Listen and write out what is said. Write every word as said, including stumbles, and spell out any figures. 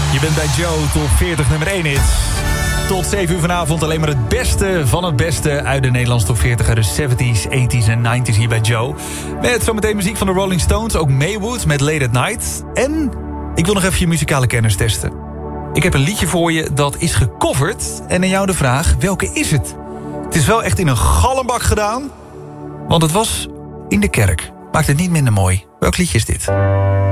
Je bent bij Joe, top veertig nummer één hit. Tot zeven uur vanavond alleen maar het beste van het beste uit de Nederlandse top veertig uit de zeventies, tachtiger en negentiger hier bij Joe. Met zometeen muziek van de Rolling Stones, ook Maywood met Late at Night. En ik wil nog even je muzikale kennis testen. Ik heb een liedje voor je dat is gecoverd en aan jou de vraag, welke is het? Het is wel echt in een galmbak gedaan, want het was in de kerk. Maakt het niet minder mooi. Welk liedje is dit?